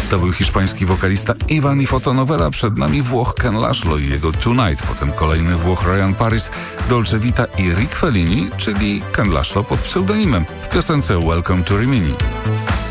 To był hiszpański wokalista Ivan i Fotonovela, przed nami Włoch Ken Laszlo i jego Tonight, potem kolejny Włoch Ryan Paris, Dolce Vita i Rick Fellini, czyli Ken Laszlo pod pseudonimem w piosence Welcome to Rimini.